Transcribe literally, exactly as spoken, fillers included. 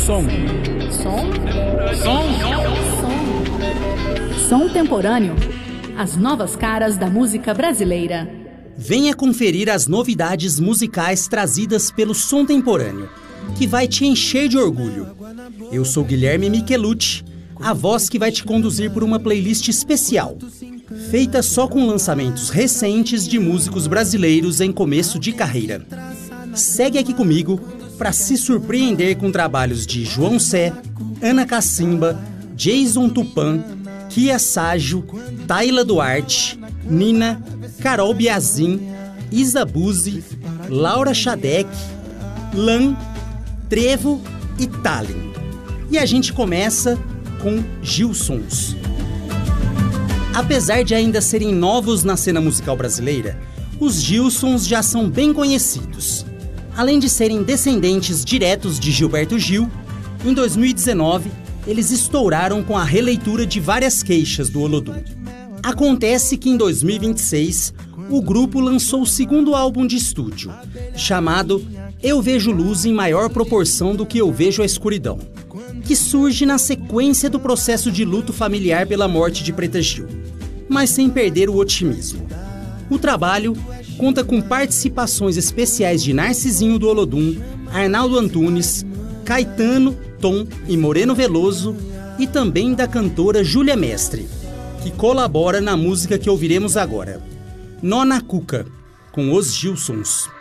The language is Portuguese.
Som. Som? Som. Som. Som temporâneo. As novas caras da música brasileira. Venha conferir as novidades musicais trazidas pelo Som Temporâneo, que vai te encher de orgulho. Eu sou Guilherme Michelucci, a voz que vai te conduzir por uma playlist especial, feita só com lançamentos recentes de músicos brasileiros em começo de carreira. Segue aqui comigo para se surpreender com trabalhos de João Sé, Ana Cacimba, Jason Tupã, Kia Sajo, Tayla Duarte, Nina, Carol Biazin, Isa Buzzi, Laura Shadek, Lan, Trevo e Tallin. E a gente começa com Gilsons. Apesar de ainda serem novos na cena musical brasileira, os Gilsons já são bem conhecidos. Além de serem descendentes diretos de Gilberto Gil, em dois mil e dezenove, eles estouraram com a releitura de várias queixas do Olodum. Acontece que em dois mil e vinte e seis, o grupo lançou o segundo álbum de estúdio, chamado Eu Vejo Luz em Maior Proporção do que Eu Vejo a Escuridão, que surge na sequência do processo de luto familiar pela morte de Preta Gil, mas sem perder o otimismo. O trabalho conta com participações especiais de Narcisinho do Olodum, Arnaldo Antunes, Caetano, Tom e Moreno Veloso, e também da cantora Júlia Mestre, que colabora na música que ouviremos agora, Nó na Cuca, com os Gilsons.